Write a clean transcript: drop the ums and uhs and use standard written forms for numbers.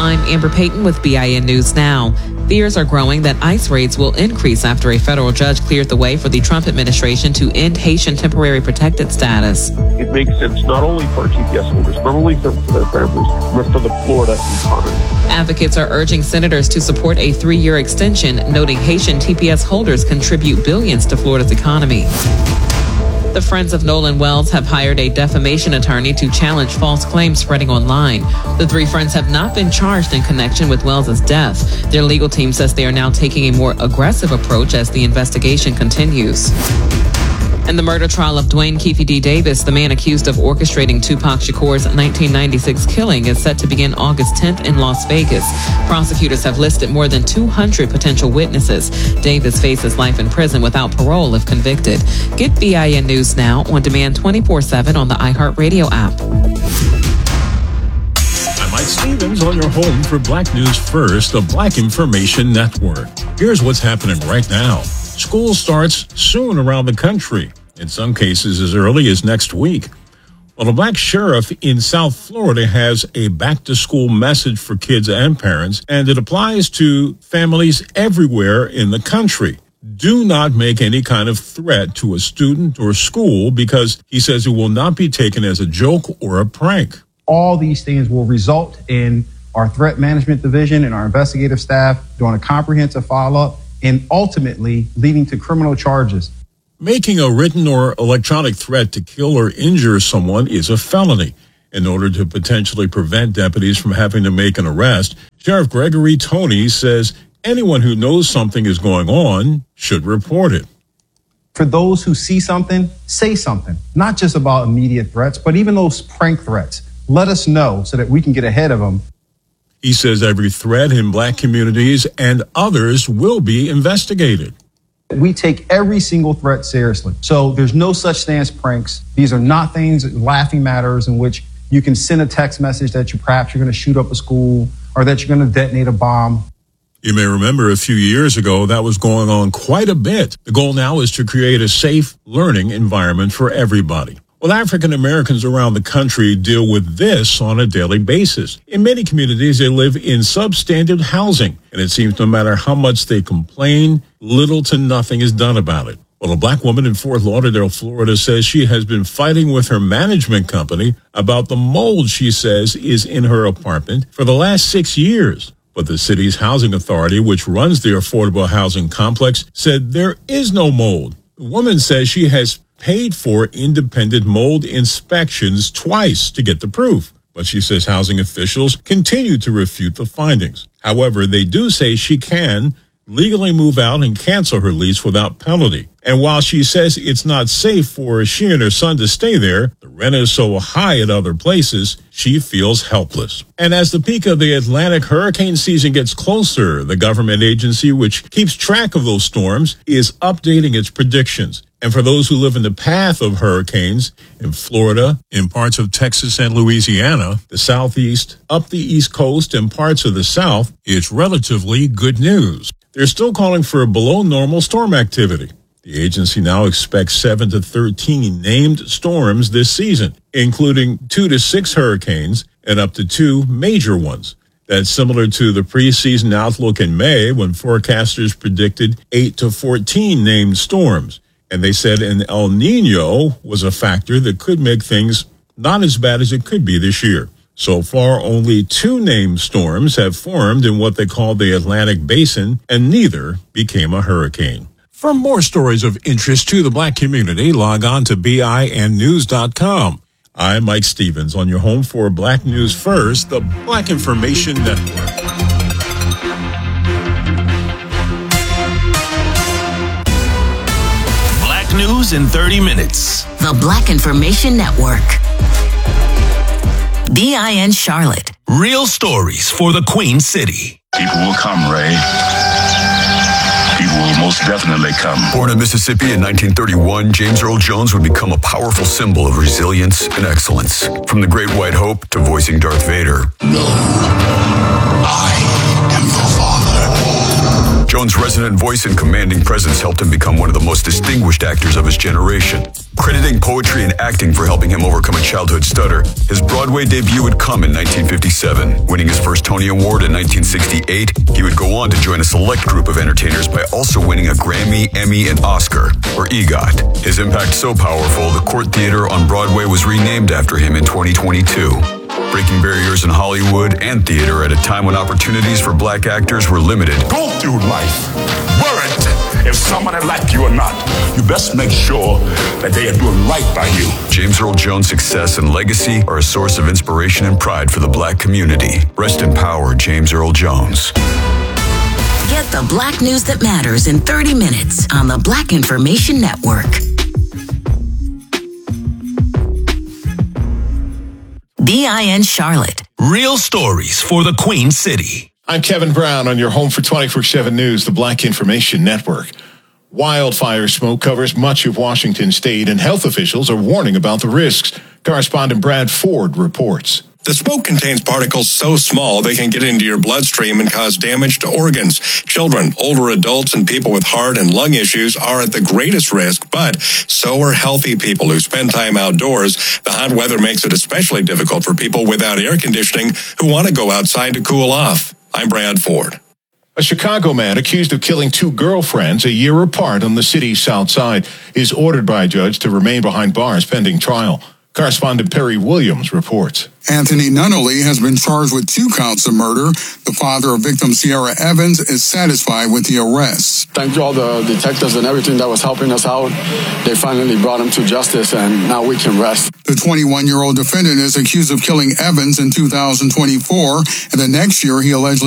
I'm Amber Payton with BIN News Now. Fears are growing that ICE raids will increase after a federal judge cleared the way for the Trump administration to end Haitian temporary protected status. It makes sense not only for our TPS holders, not only for their families, but for the Florida economy. Advocates are urging senators to support a 3-year extension, noting Haitian TPS holders contribute billions to Florida's economy. The Friends of Nolan Wells have hired a defamation attorney to challenge false claims spreading online. The 3 friends have not been charged in connection with Wells' death. Their legal team says they are now taking a more aggressive approach as the investigation continues. And the murder trial of Dwayne Keefe D. Davis, the man accused of orchestrating Tupac Shakur's 1996 killing, is set to begin August 10th in Las Vegas. Prosecutors have listed more than 200 potential witnesses. Davis faces life in prison without parole if convicted. Get BIN News Now on demand 24/7 on the iHeartRadio app. I'm Mike Stevens on your home for Black News First, the Black Information Network. Here's what's happening right now. School starts soon around the country, in some cases as early as next week. Well, a black sheriff in South Florida has a back-to-school message for kids and parents, and it applies to families everywhere in the country. Do not make any kind of threat to a student or school because he says it will not be taken as a joke or a prank. All these things will result in our threat management division and our investigative staff doing a comprehensive follow-up and ultimately leading to criminal charges. Making a written or electronic threat to kill or injure someone is a felony. In order to potentially prevent deputies from having to make an arrest, Sheriff Gregory Toney says anyone who knows something is going on should report it. For those who see something, say something, not just about immediate threats, but even those prank threats. Let us know so that we can get ahead of them. He says every threat in black communities and others will be investigated. We take every single threat seriously. So there's no such thing as pranks. These are not things, laughing matters in which you can send a text message that perhaps you're going to shoot up a school or that you're going to detonate a bomb. You may remember a few years ago that was going on quite a bit. The goal now is to create a safe learning environment for everybody. Well, African Americans around the country deal with this on a daily basis. In many communities, they live in substandard housing, and it seems no matter how much they complain, little to nothing is done about it. Well, a black woman in Fort Lauderdale, Florida, says she has been fighting with her management company about the mold she says is in her apartment for the last 6 years. But the city's housing authority, which runs the affordable housing complex, said there is no mold. The woman says she has paid for independent mold inspections twice to get the proof. But she says housing officials continue to refute the findings. However, they do say she can legally move out and cancel her lease without penalty. And while she says it's not safe for she and her son to stay there, the rent is so high at other places, she feels helpless. And as the peak of the Atlantic hurricane season gets closer, the government agency which keeps track of those storms is updating its predictions. And for those who live in the path of hurricanes in Florida, in parts of Texas and Louisiana, the Southeast, up the East Coast, and parts of the South, it's relatively good news. They're still calling for below normal storm activity. The agency now expects 7 to 13 named storms this season, including 2 to 6 hurricanes and up to 2 major ones. That's similar to the preseason outlook in May when forecasters predicted 8 to 14 named storms. And they said an El Nino was a factor that could make things not as bad as it could be this year. So far, only 2 named storms have formed in what they call the Atlantic Basin, and neither became a hurricane. For more stories of interest to the black community, log on to BINnews.com. I'm Mike Stevens on your home for Black News First, the Black Information Network. Black News in 30 minutes. The Black Information Network. BIN Charlotte. Real stories for the Queen City. People will come, Ray. People will most definitely come. Born in Mississippi in 1931, James Earl Jones would become a powerful symbol of resilience and excellence. From the Great White Hope to voicing Darth Vader. No, I am your father. Jones' resonant voice and commanding presence helped him become one of the most distinguished actors of his generation. Crediting poetry and acting for helping him overcome a childhood stutter, his Broadway debut would come in 1957. Winning his first Tony Award in 1968, he would go on to join a select group of entertainers by also winning a Grammy, Emmy, and Oscar, or EGOT. His impact so powerful, the Court Theater on Broadway was renamed after him in 2022. Breaking barriers in Hollywood and theater at a time when opportunities for black actors were limited. Go through life, worried if somebody like you or not. You best make sure that they are doing right by you. James Earl Jones' success and legacy are a source of inspiration and pride for the black community. Rest in power, James Earl Jones. Get the black news that matters in 30 minutes on the Black Information Network. BIN Charlotte. Real stories for the Queen City. I'm Kevin Brown on your home for 24/7 News, the Black Information Network. Wildfire smoke covers much of Washington state, and health officials are warning about the risks. Correspondent Brad Ford reports. The smoke contains particles so small they can get into your bloodstream and cause damage to organs. Children, older adults, and people with heart and lung issues are at the greatest risk, but so are healthy people who spend time outdoors. The hot weather makes it especially difficult for people without air conditioning who want to go outside to cool off. I'm Brad Ford. A Chicago man accused of killing two girlfriends a year apart on the city's south side is ordered by a judge to remain behind bars pending trial. Correspondent Perry Williams reports. Anthony Nunnally has been charged with 2 counts of murder. The father of victim Sierra Evans is satisfied with the arrests. Thank you all the detectives and everything that was helping us out. They finally brought him to justice, and now we can rest. The 21-year-old defendant is accused of killing Evans in 2024, and the next year he allegedly